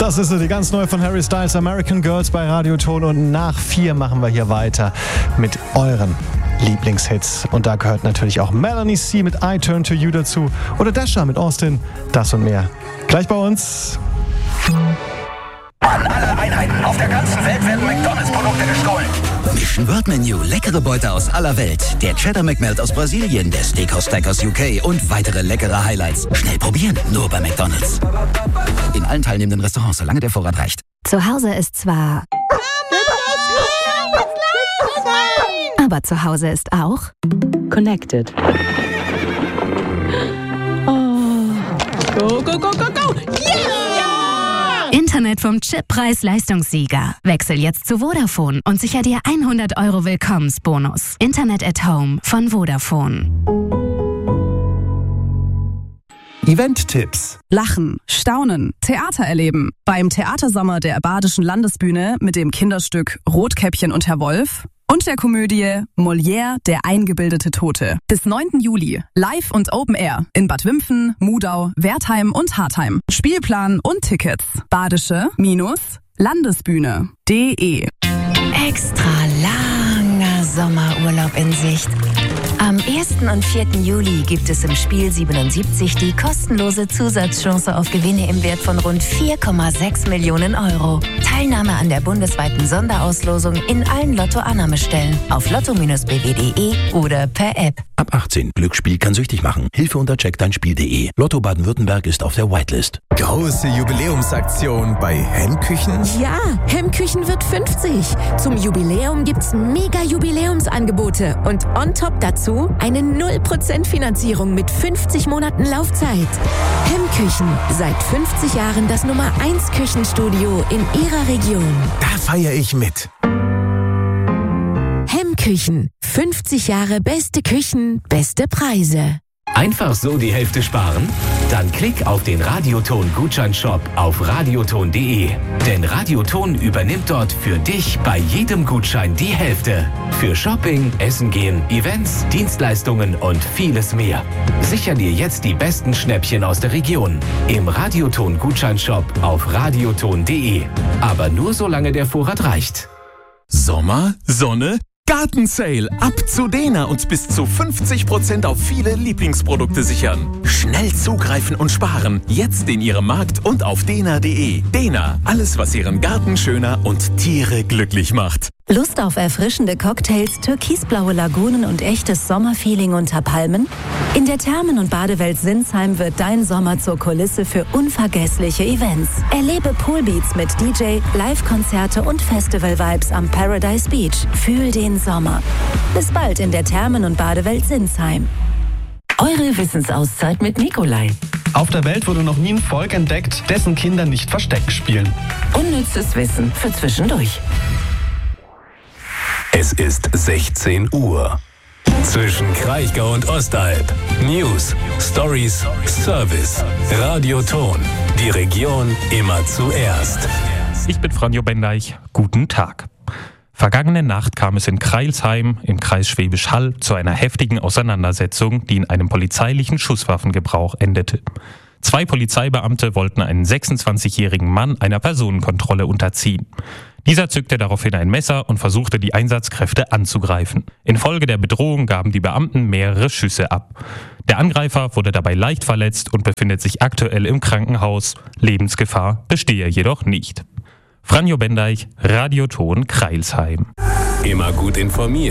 Das ist sie, die ganz neue von Harry Styles, American Girls bei Radio Ton. Und nach 4 machen wir hier weiter mit euren Lieblingshits. Und da gehört natürlich auch Melanie C. mit I Turn to You dazu. Oder Dasha mit Austin, das und mehr. Gleich bei uns. An alle Einheiten auf der ganzen Welt werden McDonalds-Produkte gestohlen. Mission World Menu, leckere Beute aus aller Welt. Der Cheddar McMelt aus Brasilien, der Steakhouse Stack aus UK und weitere leckere Highlights. Schnell probieren, nur bei McDonalds. In allen teilnehmenden Restaurants, solange der Vorrat reicht. Zu Hause ist zwar... aber zu Hause ist auch... Connected. Oh. Go, go, go, go, go! Yeah! Internet vom Chip Preis-Leistungssieger. Wechsel jetzt zu Vodafone und sicher dir 100 € Willkommensbonus. Internet at Home von Vodafone. Event-Tipps. Lachen, staunen, Theater erleben. Beim Theatersommer der Badischen Landesbühne mit dem Kinderstück Rotkäppchen und Herr Wolf und der Komödie Molière, der eingebildete Tote. Bis 9. Juli. Live und Open Air in Bad Wimpfen, Mudau, Wertheim und Hartheim. Spielplan und Tickets. Badische-Landesbühne.de. Extra langer Sommerurlaub in Sicht. Am 1. und 4. Juli gibt es im Spiel 77 die kostenlose Zusatzchance auf Gewinne im Wert von rund 4,6 Millionen €. Teilnahme an der bundesweiten Sonderauslosung in allen Lotto-Annahmestellen auf lotto-bw.de oder per App. Ab 18. Glücksspiel kann süchtig machen. Hilfe unter checkdeinspiel.de. Lotto Baden-Württemberg ist auf der Whitelist. Große Jubiläumsaktion bei Hemmküchen? Ja, Hemmküchen wird 50. Zum Jubiläum gibt's mega Jubiläumsangebote und on top dazu eine 0% Finanzierung mit 50 Monaten Laufzeit. Hemmküchen, seit 50 Jahren das Nummer 1 Küchenstudio in Ihrer Region. Da feiere ich mit. Hemmküchen, 50 Jahre beste Küchen, beste Preise. Einfach so die Hälfte sparen? Dann klick auf den Radioton-Gutscheinshop auf radioton.de. Denn Radioton übernimmt dort für dich bei jedem Gutschein die Hälfte. Für Shopping, Essen gehen, Events, Dienstleistungen und vieles mehr. Sicher dir jetzt die besten Schnäppchen aus der Region. Im Radioton-Gutscheinshop auf radioton.de. Aber nur solange der Vorrat reicht. Sommer, Sonne, Gartensale. Ab zu Dena und bis zu 50% auf viele Lieblingsprodukte sichern. Schnell zugreifen und sparen. Jetzt in Ihrem Markt und auf dena.de. Dena, alles was Ihren Garten schöner und Tiere glücklich macht. Lust auf erfrischende Cocktails, türkisblaue Lagunen und echtes Sommerfeeling unter Palmen? In der Thermen- und Badewelt Sinsheim wird dein Sommer zur Kulisse für unvergessliche Events. Erlebe Poolbeats mit DJ, Live-Konzerte und Festival-Vibes am Paradise Beach. Fühl den Sommer. Bis bald in der Thermen- und Badewelt Sinsheim. Eure Wissensauszeit mit Nikolai. Auf der Welt wurde noch nie ein Volk entdeckt, dessen Kinder nicht Versteck spielen. Unnützes Wissen für zwischendurch. Es ist 16 Uhr. Zwischen Kraichgau und Ostalb. News, Stories, Service. Radio Ton. Die Region immer zuerst. Ich bin Franjo Bendeich. Guten Tag. Vergangene Nacht kam es in Crailsheim im Kreis Schwäbisch Hall zu einer heftigen Auseinandersetzung, die in einem polizeilichen Schusswaffengebrauch endete. 2 Polizeibeamte wollten einen 26-jährigen Mann einer Personenkontrolle unterziehen. Dieser zückte daraufhin ein Messer und versuchte, die Einsatzkräfte anzugreifen. Infolge der Bedrohung gaben die Beamten mehrere Schüsse ab. Der Angreifer wurde dabei leicht verletzt und befindet sich aktuell im Krankenhaus. Lebensgefahr bestehe jedoch nicht. Franjo Bendeich, Radio Ton, Crailsheim. Immer gut informiert.